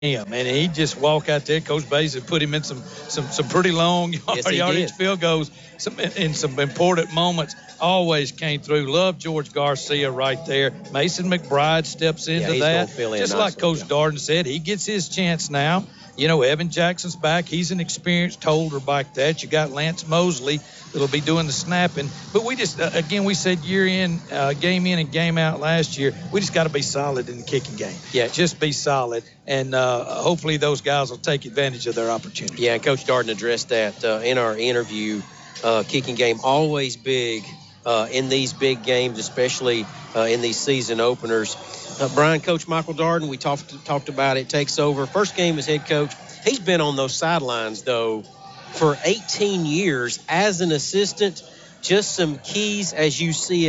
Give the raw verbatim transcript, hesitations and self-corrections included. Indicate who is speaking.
Speaker 1: him, and he just walk out there. Coach Bays had put him in some some some pretty long
Speaker 2: Yes, he
Speaker 1: yardage
Speaker 2: did.
Speaker 1: field goals. Some in some important moments. Always came through. Love George Garcia right there. Mason McBride steps into
Speaker 2: Yeah, he's
Speaker 1: that.
Speaker 2: gonna fill in
Speaker 1: Just like
Speaker 2: nicely.
Speaker 1: Coach
Speaker 2: Yeah.
Speaker 1: Darden said, he gets his chance now. You know, Evan Jackson's back. He's an experienced holder back that. You got Lance Mosley that'll be doing the snapping. But we just, uh, again, we said year in, uh, game in and game out last year, we just got to be solid in the kicking game.
Speaker 2: Yeah.
Speaker 1: Just be solid. And uh, hopefully those guys will take advantage of their opportunity.
Speaker 2: Yeah, and Coach Darden addressed that uh, in our interview. Uh, kicking game always big uh, in these big games, especially uh, in these season openers. Uh, Brian, Coach Michael Darden, we talked talked about it, takes over. First game as head coach. He's been on those sidelines, though, for eighteen years as an assistant. Just some keys as you see it.